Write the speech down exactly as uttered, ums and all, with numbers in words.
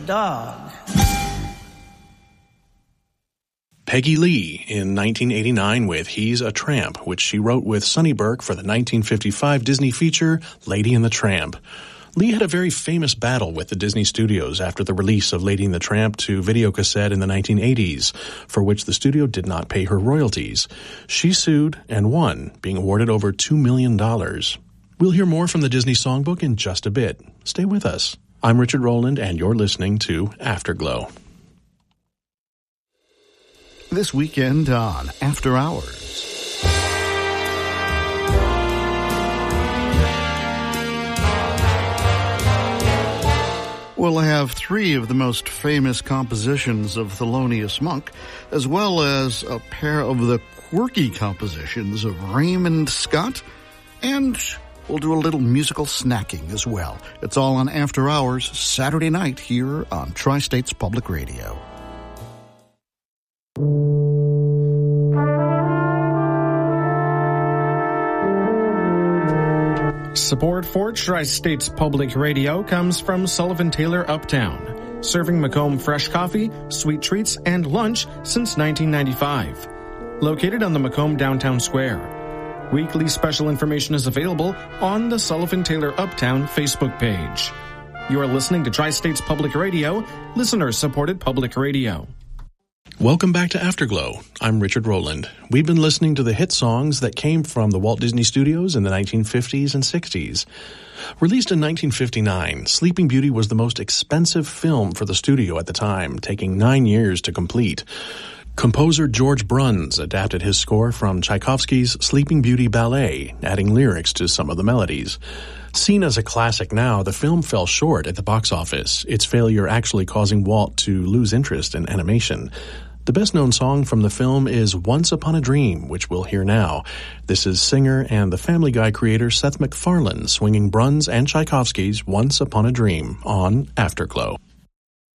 dog. Peggy Lee in nineteen eighty-nine with He's a Tramp, which she wrote with Sonny Burke for the nineteen fifty-five Disney feature Lady and the Tramp. Lee had a very famous battle with the Disney Studios after the release of Lady and the Tramp to videocassette in the nineteen eighties, for which the studio did not pay her royalties. She sued and won, being awarded over two million dollars. We'll hear more from the Disney Songbook in just a bit. Stay with us. I'm Richard Rowland, and you're listening to Afterglow. This weekend on After Hours. We'll have three of the most famous compositions of Thelonious Monk, as well as a pair of the quirky compositions of Raymond Scott, and we'll do a little musical snacking as well. It's all on After Hours, Saturday night here on Tri-States Public Radio. Support for Tri-States Public Radio comes from Sullivan Taylor Uptown, serving Macomb fresh coffee, sweet treats, and lunch since nineteen ninety-five. Located on the Macomb Downtown Square. Weekly special information is available on the Sullivan Taylor Uptown Facebook page. You are listening to Tri-States Public Radio, listener-supported public radio. Welcome back to Afterglow. I'm Richard Rowland. We've been listening to the hit songs that came from the Walt Disney Studios in the nineteen fifties and sixties. Released in nineteen fifty-nine, Sleeping Beauty was the most expensive film for the studio at the time, taking nine years to complete. Composer George Bruns adapted his score from Tchaikovsky's Sleeping Beauty Ballet, adding lyrics to some of the melodies. Seen as a classic now, the film fell short at the box office, its failure actually causing Walt to lose interest in animation. The best-known song from the film is Once Upon a Dream, which we'll hear now. This is singer and the Family Guy creator Seth MacFarlane swinging Bruns and Tchaikovsky's Once Upon a Dream on Afterglow.